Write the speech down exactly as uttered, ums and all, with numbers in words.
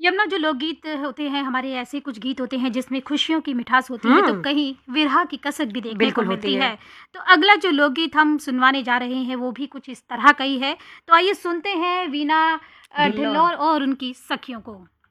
यमुना, जो लोकगीत होते हैं हमारे, ऐसे कुछ गीत होते हैं जिसमें खुशियों की मिठास होती है, तो हुँ। कहीं विरह की कसक भी देखने को बिल्कुल होती मिलती है। है। तो अगला जो लोकगीत हम सुनवाने जा रहे हैं, वो भी कुछ इस तरह का ही है। तो आइए सुनते हैं वीना अ, ढिल्लों। ढिल्लों और उनकी सखियों को।